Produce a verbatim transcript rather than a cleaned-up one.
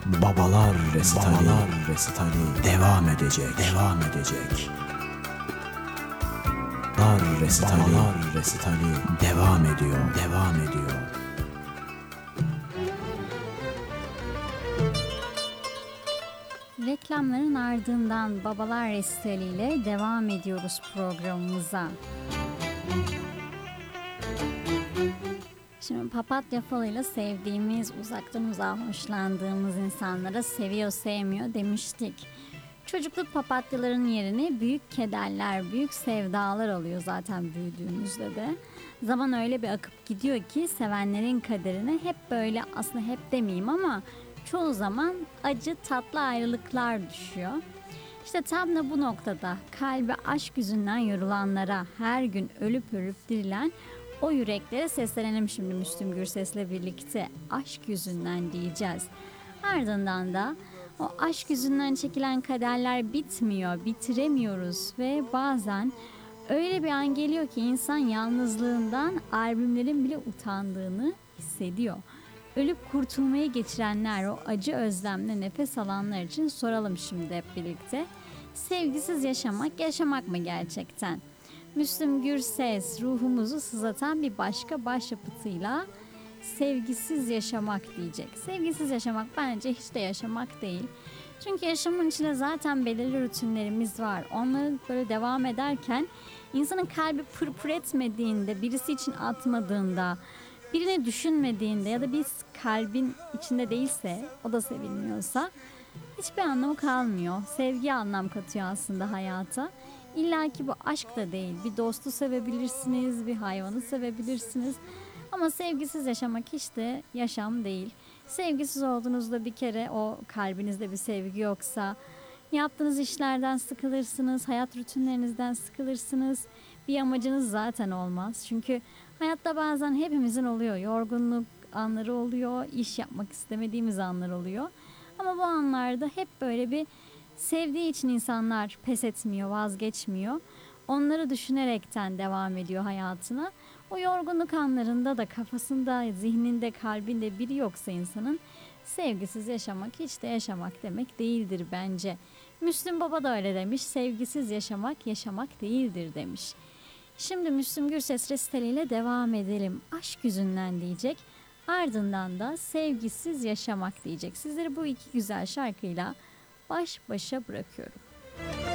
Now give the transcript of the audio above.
Babalar resitali, Babalar resitali devam edecek, devam edecek. Babalar resitali, Babalar resitali devam ediyor, devam ediyor. Reklamların ardından Babalar Resitali ile devam ediyoruz programımıza. Şimdi papatya falıyla sevdiğimiz, uzaktan uzağa hoşlandığımız insanlara seviyor sevmiyor demiştik. Çocukluk papatyaların yerini büyük kederler, büyük sevdalar alıyor zaten büyüdüğümüzde de. Zaman öyle bir akıp gidiyor ki sevenlerin kaderine hep böyle, aslında hep demeyeyim ama çoğu zaman acı tatlı ayrılıklar düşüyor. İşte tam da bu noktada kalbi aşk yüzünden yorulanlara, her gün ölüp ölüp dirilen o yüreklere seslenelim şimdi Müslüm Gürses'le birlikte. Aşk yüzünden diyeceğiz. Ardından da o aşk yüzünden çekilen kaderler bitmiyor, bitiremiyoruz ve bazen öyle bir an geliyor ki insan yalnızlığından albümlerin bile utandığını hissediyor. Ölüp kurtulmayı geçirenler, o acı özlemle nefes alanlar için soralım şimdi hep birlikte. Sevgisiz yaşamak, yaşamak mı gerçekten? Müslüm Gürses ruhumuzu sızatan bir başka başyapıtıyla sevgisiz yaşamak diyecek. Sevgisiz yaşamak bence hiç de yaşamak değil. Çünkü yaşamın içinde zaten belirli rutinlerimiz var. Onları böyle devam ederken insanın kalbi pırpır etmediğinde, birisi için atmadığında, birini düşünmediğinde ya da bir kalbin içinde değilse, o da sevilmiyorsa hiçbir anlamı kalmıyor. Sevgi anlam katıyor aslında hayata. İlla ki bu aşk da değil. Bir dostu sevebilirsiniz, bir hayvanı sevebilirsiniz. Ama sevgisiz yaşamak hiç de yaşam değil. Sevgisiz olduğunuzda bir kere o kalbinizde bir sevgi yoksa yaptığınız işlerden sıkılırsınız, hayat rutinlerinizden sıkılırsınız. Bir amacınız zaten olmaz. Çünkü hayatta bazen hepimizin oluyor. Yorgunluk anları oluyor, iş yapmak istemediğimiz anlar oluyor. Ama bu anlarda hep böyle bir sevdiği için insanlar pes etmiyor, vazgeçmiyor. Onları düşünerekten devam ediyor hayatına. O yorgunluk anlarında da kafasında, zihninde, kalbinde biri yoksa insanın sevgisiz yaşamak hiç de yaşamak demek değildir bence. Müslüm Baba da öyle demiş. Sevgisiz yaşamak yaşamak değildir demiş. Şimdi Müslüm Gürses resitaliyle devam edelim. Aşk yüzünden diyecek. Ardından da sevgisiz yaşamak diyecek. Sizleri bu iki güzel şarkıyla baş başa bırakıyorum.